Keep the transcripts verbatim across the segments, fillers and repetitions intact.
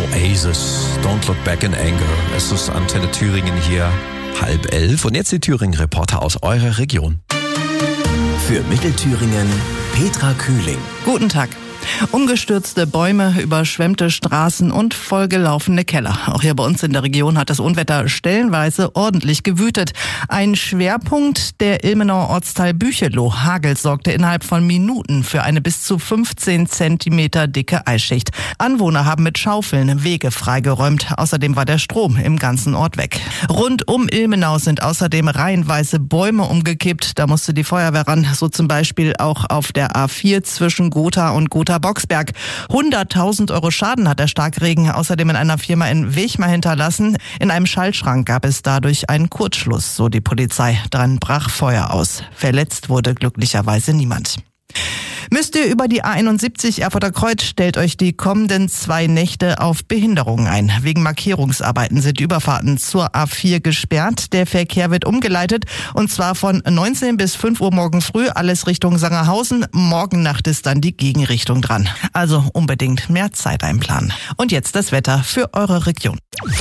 Oasis, Don't Look Back in Anger. Es ist Antenne Thüringen hier, halb elf. Und jetzt die Thüringen-Reporter aus eurer Region. Für Mittelthüringen, Petra Kühling. Guten Tag. Umgestürzte Bäume, überschwemmte Straßen und vollgelaufene Keller. Auch hier bei uns in der Region hat das Unwetter stellenweise ordentlich gewütet. Ein Schwerpunkt der Ilmenauer Ortsteil Bücheloh. Hagel sorgte innerhalb von Minuten für eine bis zu fünfzehn Zentimeter dicke Eisschicht. Anwohner haben mit Schaufeln Wege freigeräumt. Außerdem war der Strom im ganzen Ort weg. Rund um Ilmenau sind außerdem reihenweise Bäume umgekippt. Da musste die Feuerwehr ran. So zum Beispiel auch auf der A vier zwischen Gotha und Gotha-Boxberg. hunderttausend Euro Schaden hat der Starkregen außerdem in einer Firma in Wechmar hinterlassen. In einem Schaltschrank gab es dadurch einen Kurzschluss, so die Polizei. Dann brach Feuer aus. Verletzt wurde glücklicherweise niemand. Müsst ihr über die A einundsiebzig Erfurter Kreuz, stellt euch die kommenden zwei Nächte auf Behinderungen ein. Wegen Markierungsarbeiten sind die Überfahrten zur A vier gesperrt. Der Verkehr wird umgeleitet und zwar von neunzehn bis fünf Uhr morgen früh, alles Richtung Sangerhausen. Morgen Nacht ist dann die Gegenrichtung dran. Also unbedingt mehr Zeit einplanen. Und jetzt das Wetter für eure Region.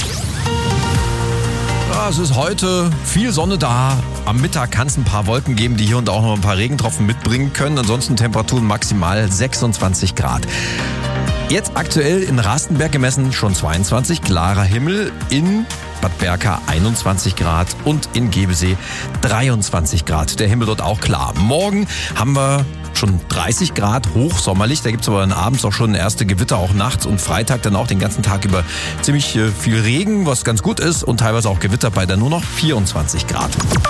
Ja, es ist heute viel Sonne da. Am Mittag kann es ein paar Wolken geben, die hier und da auch noch ein paar Regentropfen mitbringen können. Ansonsten Temperaturen maximal sechsundzwanzig Grad. Jetzt aktuell in Rastenberg gemessen schon zweiundzwanzig, klarer Himmel, in Bad Berka einundzwanzig Grad und in Gebesee dreiundzwanzig Grad. Der Himmel dort auch klar. Morgen haben wir schon dreißig Grad, hochsommerlich. Da gibt's aber dann abends auch schon erste Gewitter, auch nachts und Freitag dann auch den ganzen Tag über ziemlich äh, viel Regen, was ganz gut ist und teilweise auch Gewitter bei dann nur noch vierundzwanzig Grad.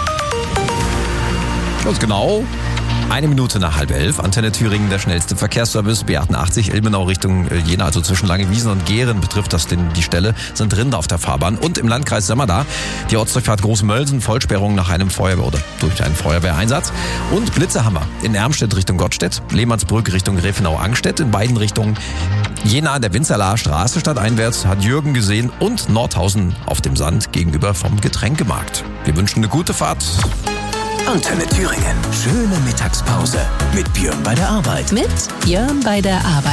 Ganz genau. Eine Minute nach halb elf, Antenne Thüringen, der schnellste Verkehrsservice, B achtundachtzig, Ilmenau Richtung Jena, also zwischen Langewiesen und Gehren betrifft das den, die Stelle, sind Rinder auf der Fahrbahn. Und im Landkreis sind wir da, die Ortsdurchfahrt Großmölsen, Vollsperrung nach einem Feuerwehr- oder durch einen Feuerwehreinsatz. Und Blitze haben wir in Ermstedt Richtung Gottstedt, Lehmannsbrück Richtung Grefenau-Angstedt, in beiden Richtungen Jena an der Winzerlaer Straße stadteinwärts, hat Jürgen gesehen, und Nordhausen auf dem Sand gegenüber vom Getränkemarkt. Wir wünschen eine gute Fahrt. Antenne Thüringen. Schöne Mittagspause mit Björn bei der Arbeit. Mit Björn bei der Arbeit.